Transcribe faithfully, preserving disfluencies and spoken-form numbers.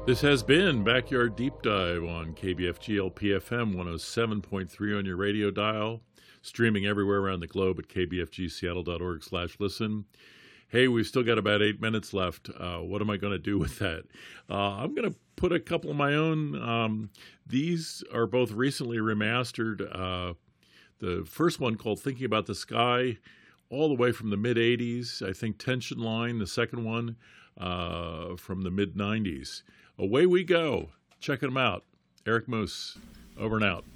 This has been Backyard Deep Dive on K B F G L P F M one oh seven point three on your radio dial, streaming everywhere around the globe at k b f g seattle dot org slash listen. Hey, we've still got about eight minutes left. Uh, what am I going to do with that? Uh, I'm going to put a couple of my own. Um, these are both recently remastered. Uh, the first one called Thinking About the Sky, all the way from the mid-eighties. I think Tension Line, the second one, uh, from the mid-nineties. Away we go. Checking them out. Eric Moose, over and out.